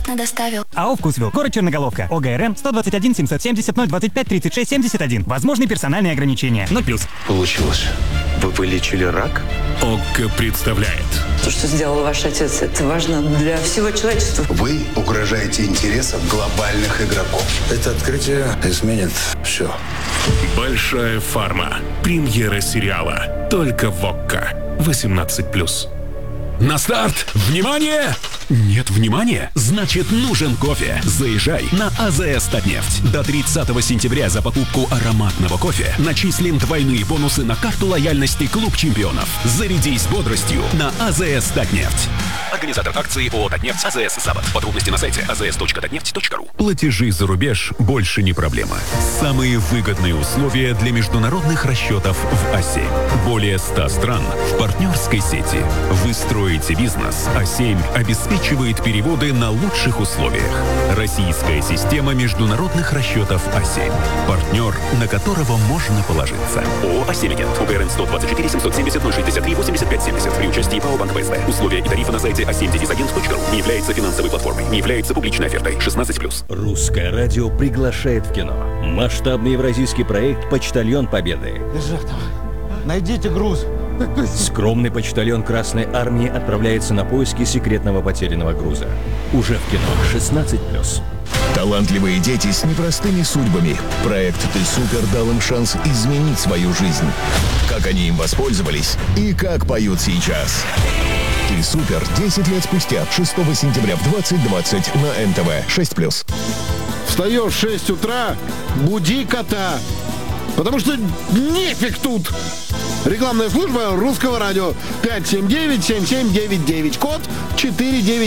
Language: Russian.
бесплатно доставил. АО «Вкусвилл», город Черноголовка, ОГРН 121 770 025 36 71. Возможны персональные ограничения. 0+. Получилось. Вы вылечили рак? ОККО представляет. То, что сделал ваш отец, это важно для всего человечества. Вы угрожаете интересам глобальных игроков. Это открытие изменит все. Большая фарма. Премьера сериала. Только в ОККО. 18+. На старт! Внимание! Нет внимания? Значит, нужен кофе. Заезжай на АЗС «Татнефть». До 30 сентября за покупку ароматного кофе начислим двойные бонусы на карту лояльности «Клуб чемпионов». Зарядись бодростью на АЗС «Татнефть». Организатор акции ООО «Татнефть», АЗС «Запад». Подробности на сайте azs.tatneft.ru. Платежи за рубеж больше не проблема. Самые выгодные условия для международных расчетов в АСЕ. Более 100 стран в партнерской сети. Вы строите бизнес, А7 обеспечивает переводы на лучших условиях. Российская система международных расчетов А7. Партнер, на которого можно положиться. ООО «А7 Агент». УГРН 124 770 063 85 70. При участии ПАО «Банк ВСБ». Условия и тарифы на сайте a7-agent.ru. Не является финансовой платформой. Не является публичной офертой. 16+. Русское радио приглашает в кино. Масштабный евразийский проект «Почтальон Победы». Найдите груз. Скромный почтальон Красной Армии отправляется на поиски секретного потерянного груза. Уже в кино 16+. Талантливые дети с непростыми судьбами. Проект «Ты супер» дал им шанс изменить свою жизнь. Как они им воспользовались и как поют сейчас. «Ты супер» 10 лет спустя, 6 сентября в 20:20 на НТВ 6+. Встаешь в 6 утра, буди кота. Потому что нефиг тут. Рекламная служба Русского радио. 579-7799. Код 499.